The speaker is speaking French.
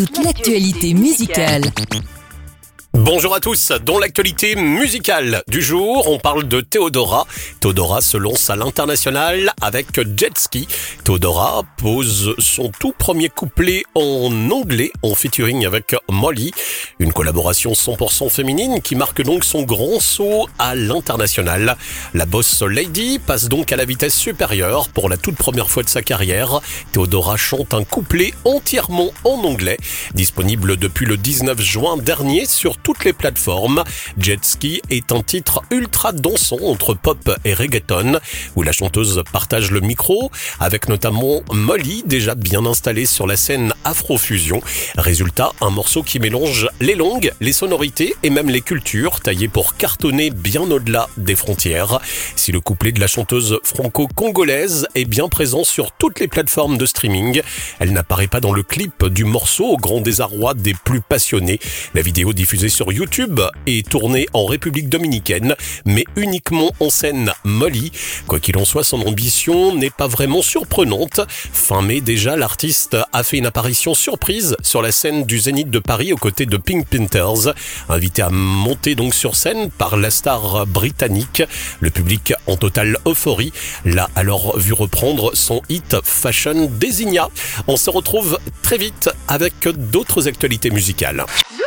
toute l'actualité musicale. Bonjour à tous, dans l'actualité musicale du jour, on parle de Theodora. Theodora se lance à l'international avec Jet Ski. Theodora pose son tout premier couplet en anglais en featuring avec Molly. Une collaboration 100% féminine qui marque donc son grand saut à l'international. La boss lady passe donc à la vitesse supérieure pour la toute première fois de sa carrière. Theodora chante un couplet entièrement en anglais, disponible depuis le 19 juin dernier sur toutes les plateformes. Jet Ski est un titre ultra dansant entre pop et reggaeton, où la chanteuse partage le micro avec notamment Molly, déjà bien installée sur la scène Afrofusion. Résultat, un morceau qui mélange les langues, les sonorités et même les cultures, taillé pour cartonner bien au-delà des frontières. Si le couplet de la chanteuse franco-congolaise est bien présent sur toutes les plateformes de streaming, elle n'apparaît pas dans le clip du morceau au grand désarroi des plus passionnés. La vidéo diffusée sur YouTube est tournée en République dominicaine, mais uniquement en scène Molly. Quoi qu'il en soit, son ambition n'est pas vraiment surprenante. Fin mai déjà, l'artiste a fait une apparition surprise sur la scène du Zénith de Paris aux côtés de Pink Panthers. Invité à monter donc sur scène par la star britannique, le public en totale euphorie l'a alors vu reprendre son hit Fashion Designa. On se retrouve très vite avec d'autres actualités musicales.